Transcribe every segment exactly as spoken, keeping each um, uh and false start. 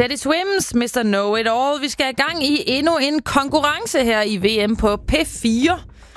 Teddy Swims, mister Know It All. Vi skal i gang i endnu en konkurrence her i V M på P fire.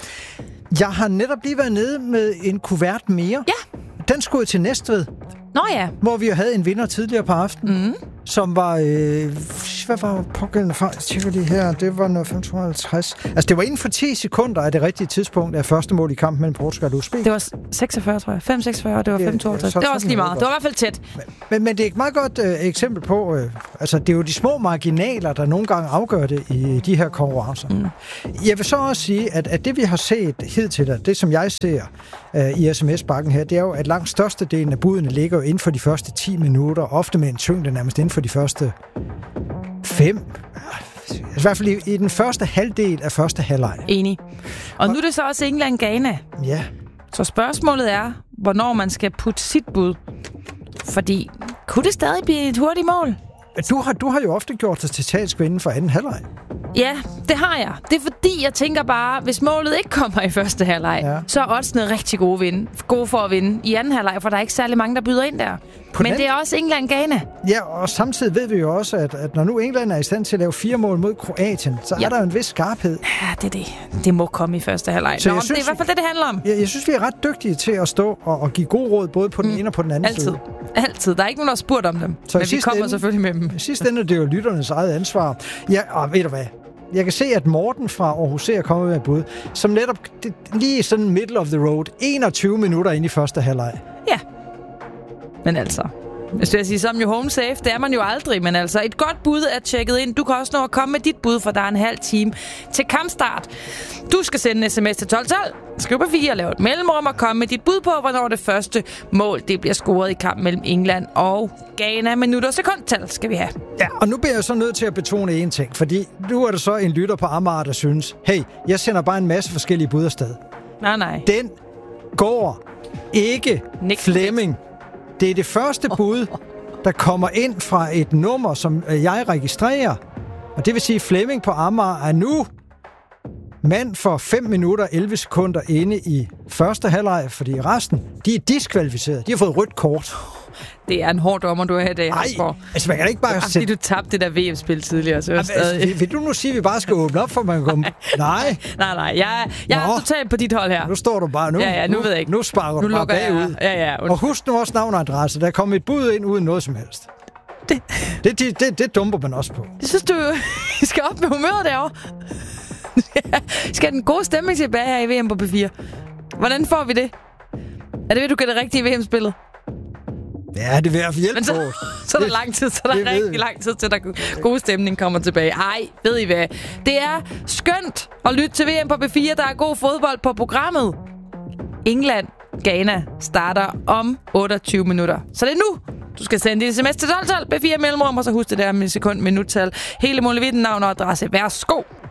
Jeg har netop lige været nede med en kuvert mere. Ja. Den skulle jo til Næstved. Nå ja. Hvor vi jo havde en vinder tidligere på aftenen. Mm. Som var... Øh, hvad var pågældende fra? Jeg tjekker lige her. Det var noget fem hundrede og halvtreds. Altså, det var inden for ti sekunder af det rigtige tidspunkt af første mål i kampen mellem Portugal og Uzbek. Det var seksogfyrre, tror jeg. fem seksogfyrre, det var fem toogtres. Ja, det var også lige meget. Det var i hvert fald tæt. Men, men, men det er et meget godt øh, eksempel på... Øh, altså, det er jo de små marginaler, der nogle gange afgør det i de her konkurrencer. Mm. Jeg vil så også sige, at, at det vi har set hidtil, det som jeg ser øh, i sms-bakken her, det er jo, at langt størstedelen af budene ligger jo inden for de første ti minutter, ofte med en tyngde nærmest inden for de første fem. I hvert fald i, i den første halvdel af første halvleg. Enig. Og, og nu er det så også England-Ghana. Ja. Så spørgsmålet er, hvornår man skal putte sit bud. Fordi, kunne det stadig blive et hurtigt mål? Du har, du har jo ofte gjort dig til talskvinde for anden halvleg. Ja, det har jeg. Det er fordi, jeg tænker bare, hvis målet ikke kommer i første halvleg, ja. så er oddsene rigtig gode, vinde, gode for at vinde i anden halvleg, for der er ikke særlig mange, der byder ind der. På Men den... det er også England-Ghana. Ja, og samtidig ved vi jo også, at, at når nu England er i stand til at lave fire mål mod Kroatien, så ja. er der jo en vis skarphed. Ja, det er det. Det må komme i første halvleg. Nå, synes, det er i hvert fald det, det handler om. Jeg, jeg synes, vi er ret dygtige til at stå og, og give god råd, både på den mm. ene og på den anden Altid. side. Altid. Der er ikke nogen, der har spurgt om dem. Så men vi kommer ende, selvfølgelig med dem. I sidste ende det er jo lytternes eget ansvar. Ja, og ved du hvad? Jeg kan se, at Morten fra Aarhus er kommet med et bud, som netop det, lige sådan middle of the road, enogtyve minutter ind i første halvleg. Ja. Men altså... Jeg skal sige, som jo home safe, det er man jo aldrig, men altså et godt bud er tjekket ind. Du kan også nå at komme med dit bud, for der er en halv time til kampstart. Du skal sende en sms til tolv tolv, skriv på fire og lave et mellemrum og komme med dit bud på, hvornår det første mål det bliver scoret i kampen mellem England og Ghana. Minutter og sekundtal skal vi have. Ja, og nu bliver jeg så nødt til at betone en ting, fordi nu er der så en lytter på Amager, der synes, hey, jeg sender bare en masse forskellige bud afsted. Nej, nej. Den går ikke Nick Flemming. Det er det første bud, der kommer ind fra et nummer, som jeg registrerer. Og det vil sige, at Flemming på Amager er nu mand for fem minutter og elleve sekunder inde i første halvleg, fordi resten, de er diskvalificeret. De har fået rødt kort. Det er en hård dommer, du er i dag. Nej, altså man kan ikke bare... Det er, fordi du tabte det der V M-spil tidligere. Så altså, altså, vil du nu sige, at vi bare skal åbne op, for man kan komme... Nej. Nej, nej. Jeg, jeg er totalt på dit hold her. Nu står du bare nu. Ja, ja, nu, nu ved jeg ikke. Nu sparker du bare bagud. Ja, ja. Og husk nu også navn og adresse. Der er kommet et bud ind uden noget som helst. Det, det, det, det, det dumper man også på. Det synes du, I skal op med humøret derovre. Skal den gode stemning tilbage her i V M på P fire? Hvordan får vi det? Er det ved, du gør det rigtige i V M-spillet? Ja, det vil jeg hjælpe så, på. Så er der lang tid, så er der rigtig lang tid til, at der god stemning kommer tilbage. Ej, ved I hvad? Det er skønt at lytte til V M på P fire. Der er god fodbold på programmet. England, Ghana starter om otteogtyve minutter. Så det er nu, du skal sende din sms til tolv tolv, P fire mellemrum, og så husk det der med sekund, minuttal. Hele målevitten, navn og adresse. Værsgo.